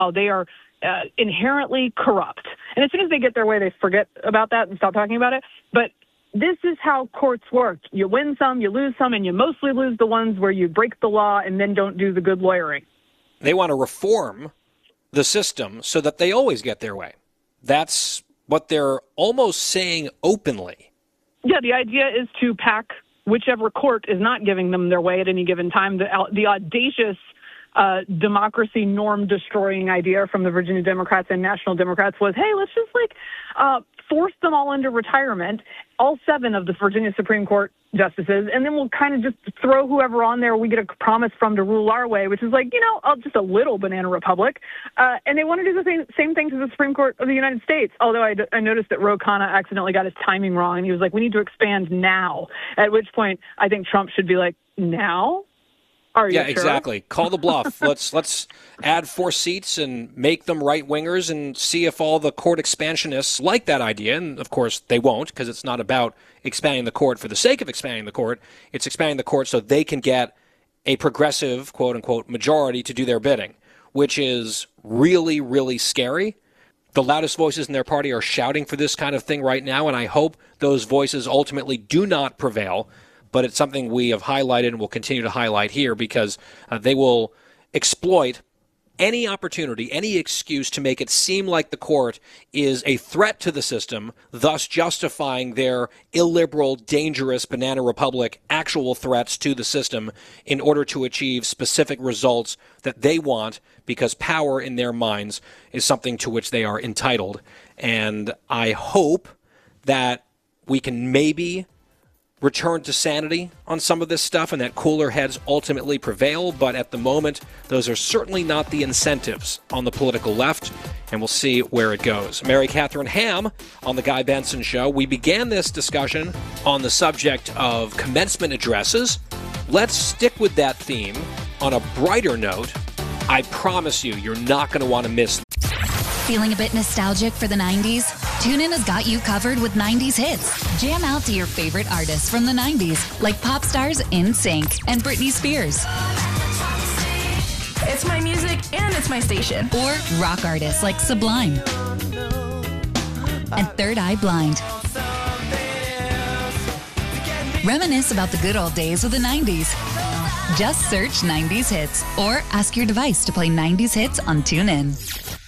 they are inherently corrupt. And as soon as they get their way, they forget about that and stop talking about it. But this is how courts work. You win some, you lose some, and you mostly lose the ones where you break the law and then don't do the good lawyering. They want to reform the system so that they always get their way. That's what they're almost saying openly. Yeah, the idea is to pack whichever court is not giving them their way at any given time. The audacious democracy norm-destroying idea from the Virginia Democrats and National Democrats was, hey, let's just force them all into retirement, all 7 of the Virginia Supreme Court justices, and then we'll kind of just throw whoever on there we get a promise from to rule our way, which is just a little banana republic. And they want to do the same thing to the Supreme Court of the United States, although I noticed that Ro Khanna accidentally got his timing wrong, and he was like, we need to expand now, at which point I think Trump should be like, now? Are you sure? Exactly. Call the bluff. Let's add 4 seats and make them right-wingers and see if all the court expansionists like that idea. And, of course, they won't, because it's not about expanding the court for the sake of expanding the court. It's expanding the court so they can get a progressive, quote-unquote, majority to do their bidding, which is really, really scary. The loudest voices in their party are shouting for this kind of thing right now, and I hope those voices ultimately do not prevail. But it's something we have highlighted and will continue to highlight here because they will exploit any opportunity, any excuse to make it seem like the court is a threat to the system, thus justifying their illiberal, dangerous banana republic actual threats to the system in order to achieve specific results that they want because power in their minds is something to which they are entitled. And I hope that we can maybe return to sanity on some of this stuff and that cooler heads ultimately prevail. But at the moment, those are certainly not the incentives on the political left, and we'll see where it goes. Mary Catherine Ham on The Guy Benson Show. We began this discussion on the subject of commencement addresses. Let's stick with that theme on a brighter note. I promise you're not going to want to miss. Feeling a bit nostalgic for the 90s? TuneIn has got you covered with 90s hits. Jam out to your favorite artists from the 90s, like pop stars NSYNC and Britney Spears. It's my music and it's my station. Or rock artists like Sublime and Third Eye Blind. Reminisce about the good old days of the 90s. Just search 90s hits or ask your device to play 90s hits on TuneIn.